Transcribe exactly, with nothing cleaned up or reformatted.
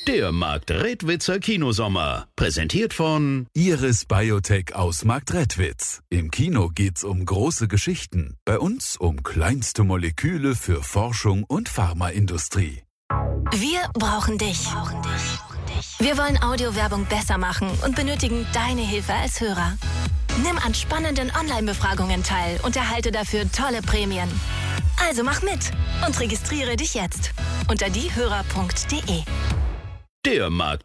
Der Marktredwitzer Kinosommer. Präsentiert von Iris Biotech aus Marktredwitz. Im Kino geht's um große Geschichten. Bei uns um kleinste Moleküle für Forschung und Pharmaindustrie. Wir brauchen dich. Wir wollen Audiowerbung besser machen und benötigen deine Hilfe als Hörer. Nimm an spannenden Online-Befragungen teil und erhalte dafür tolle Prämien. Also mach mit und registriere dich jetzt unter diehörer punkt de. der Markt